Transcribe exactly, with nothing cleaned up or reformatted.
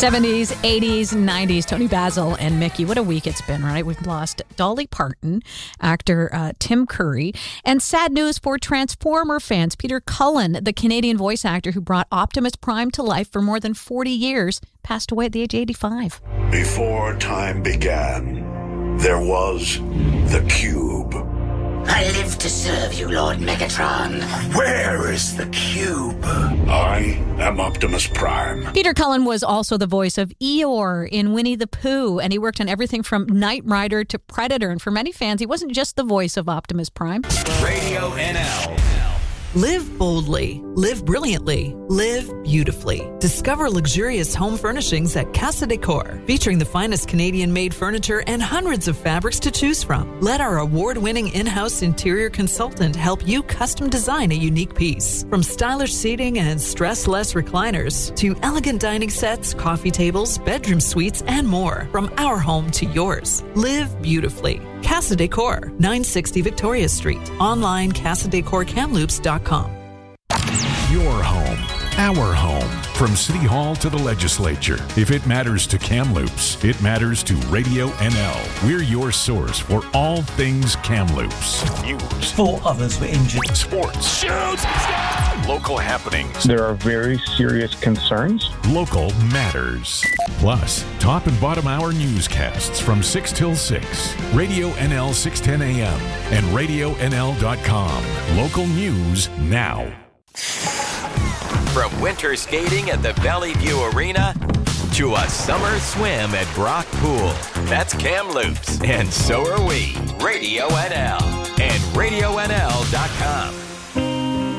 seventies, eighties, nineties, Tony Basil and Mickey. What a week it's been, right? We've lost Dolly Parton, actor uh, Tim Curry, and sad news for Transformer fans. Peter Cullen, the Canadian voice actor who brought Optimus Prime to life for more than forty years, passed away at the age of eighty-five. Before time began, there was the Cube. I live to serve you, Lord Megatron. Where is the Cube? I am Optimus Prime. Peter Cullen was also the voice of Eeyore in Winnie the Pooh, and he worked on everything from Knight Rider to Predator. And for many fans, he wasn't just the voice of Optimus Prime. Radio N L. Live boldly, live brilliantly, live beautifully. Discover luxurious home furnishings at Casa Decor, featuring the finest Canadian-made furniture and hundreds of fabrics to choose from. Let our award-winning in-house interior consultant help you custom design a unique piece. From stylish seating and stress-less recliners to elegant dining sets, coffee tables, bedroom suites, and more. From our home to yours. Live beautifully. Casa Decor, nine sixty Victoria Street. Online, casa decor kamloops dot com. Your home, our home. From City Hall to the legislature. If it matters to Kamloops, it matters to Radio N L. We're your source for all things Kamloops. News. Four others were injured. Sports. Shoots! Local happenings. There are very serious concerns. Local matters. Plus, top and bottom hour newscasts from six till six. Radio N L six ten A M and radio n l dot com. Local news now. From winter skating at the Valley View Arena to a summer swim at Brock Pool. That's Kamloops, and so are we. Radio N L and radio n l dot com.